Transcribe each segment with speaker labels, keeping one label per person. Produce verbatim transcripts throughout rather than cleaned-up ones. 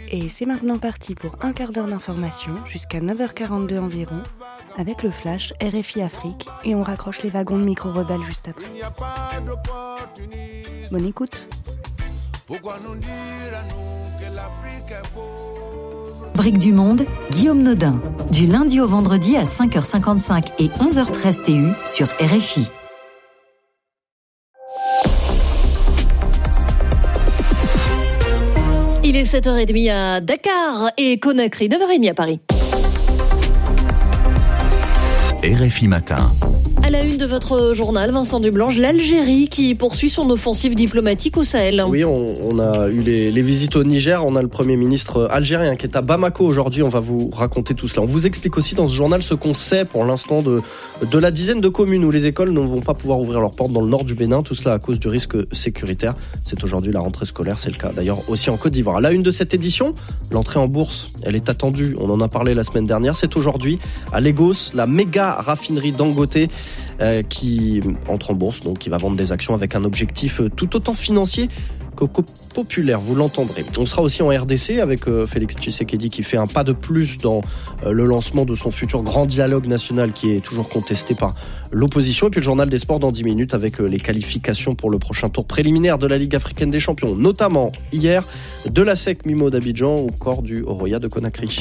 Speaker 1: Et c'est maintenant parti pour un quart d'heure d'information jusqu'à neuf heures quarante-deux environ avec le flash R F I Afrique et on raccroche les wagons de micro-rebelles juste après. Bonne écoute.
Speaker 2: Brique du Monde, Guillaume Nodin. Du lundi au vendredi à cinq heures cinquante-cinq et onze heures treize T U sur R F I.
Speaker 3: Il est sept heures trente à Dakar et Conakry, neuf heures trente à Paris.
Speaker 4: R F I Matin.
Speaker 3: À la une de votre journal, Vincent Dublanche, l'Algérie qui poursuit son offensive diplomatique au Sahel.
Speaker 5: Oui, on, on a eu les, les visites au Niger. On a le Premier ministre algérien qui est à Bamako aujourd'hui. On va vous raconter tout cela. On vous explique aussi dans ce journal ce qu'on sait pour l'instant de, de la dizaine de communes où les écoles ne vont pas pouvoir ouvrir leurs portes dans le nord du Bénin. Tout cela à cause du risque sécuritaire. C'est aujourd'hui la rentrée scolaire. C'est le cas d'ailleurs aussi en Côte d'Ivoire. À la une de cette édition, l'entrée en bourse, elle est attendue. On en a parlé la semaine dernière. C'est aujourd'hui à Lagos, la méga raffinerie Dangote Euh, qui entre en bourse, donc qui va vendre des actions avec un objectif euh, tout autant financier que populaire, vous l'entendrez. On sera aussi en R D C avec euh, Félix Tshisekedi qui fait un pas de plus dans euh, le lancement de son futur grand dialogue national qui est toujours contesté par l'opposition. Et puis le journal des sports dans dix minutes avec euh, les qualifications pour le prochain tour préliminaire de la Ligue africaine des champions, notamment hier de la S E C Mimo d'Abidjan ou corps du Oroya de Conakry.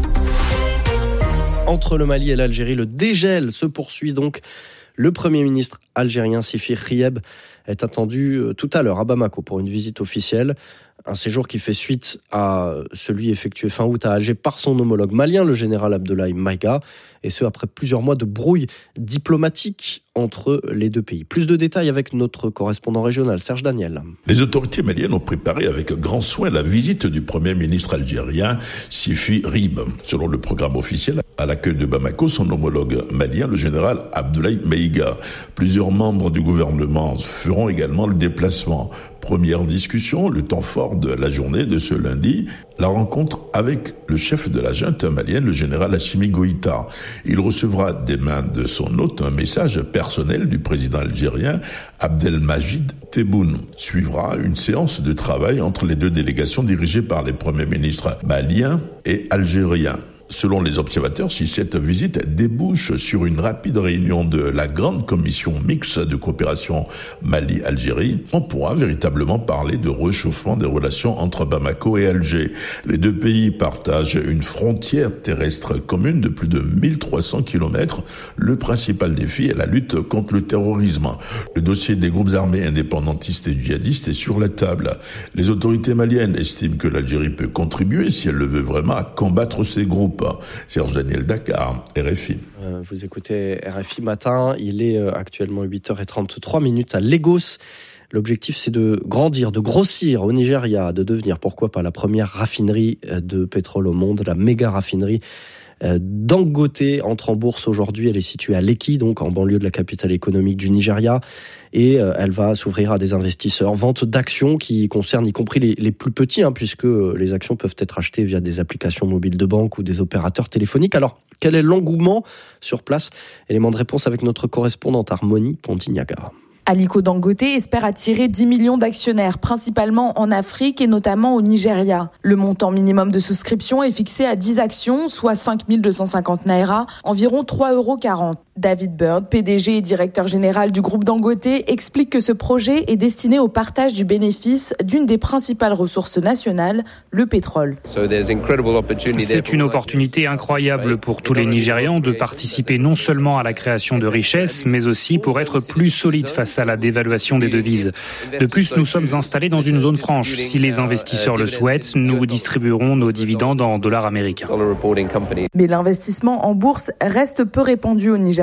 Speaker 5: Entre le Mali et l'Algérie, le dégel se poursuit donc. Le Premier ministre algérien Sifi Rieb est attendu tout à l'heure à Bamako pour une visite officielle. Un séjour qui fait suite à celui effectué fin août à Alger par son homologue malien, le général Abdoulaye Maïga, et ce après plusieurs mois de brouille diplomatique entre les deux pays. Plus de détails avec notre correspondant régional, Serge Daniel.
Speaker 6: Les autorités maliennes ont préparé avec grand soin la visite du Premier ministre algérien Sifi Rieb. Selon le programme officiel, à l'accueil de Bamako, son homologue malien, le général Abdoulaye Maïga. Plusieurs membres du gouvernement feront également le déplacement. Première discussion, le temps fort de la journée de ce lundi, la rencontre avec le chef de la junte malienne, le général Assimi Goïta. Il recevra des mains de son hôte un message personnel du président algérien Abdelmajid Tebboune. Suivra une séance de travail entre les deux délégations dirigées par les premiers ministres maliens et algériens. Selon les observateurs, si cette visite débouche sur une rapide réunion de la grande commission mixte de coopération Mali-Algérie, on pourra véritablement parler de réchauffement des relations entre Bamako et Alger. Les deux pays partagent une frontière terrestre commune de plus de mille trois cents kilomètres. Le principal défi est la lutte contre le terrorisme. Le dossier des groupes armés indépendantistes et djihadistes est sur la table. Les autorités maliennes estiment que l'Algérie peut contribuer, si elle le veut vraiment, à combattre ces groupes. Serge Daniel, Dakar, R F I.
Speaker 5: Euh, vous écoutez R F I Matin, il est euh, actuellement huit heures trente-trois minutes à Lagos. L'objectif, c'est de grandir, de grossir au Nigeria, de devenir, pourquoi pas, la première raffinerie de pétrole au monde, la méga raffinerie euh, Dangote entre en bourse aujourd'hui. Elle est située à Lekki, donc en banlieue de la capitale économique du Nigeria. Et euh, elle va s'ouvrir à des investisseurs. Vente d'actions qui concernent y compris les, les plus petits, hein, puisque les actions peuvent être achetées via des applications mobiles de banque ou des opérateurs téléphoniques. Alors, quel est l'engouement sur place? Élément de réponse avec notre correspondante Harmonie Pontignaga.
Speaker 7: Aliko Dangote espère attirer dix millions d'actionnaires, principalement en Afrique et notamment au Nigeria. Le montant minimum de souscription est fixé à dix actions, soit cinq mille deux cent cinquante naira, environ trois euros quarante. David Bird, P D G et directeur général du groupe Dangote, explique que ce projet est destiné au partage du bénéfice d'une des principales ressources nationales, le pétrole.
Speaker 8: C'est une opportunité incroyable pour tous les Nigérians de participer non seulement à la création de richesses, mais aussi pour être plus solides face à la dévaluation des devises. De plus, nous sommes installés dans une zone franche. Si les investisseurs le souhaitent, nous distribuerons nos dividendes en dollars américains.
Speaker 7: Mais l'investissement en bourse reste peu répandu au Nigeria.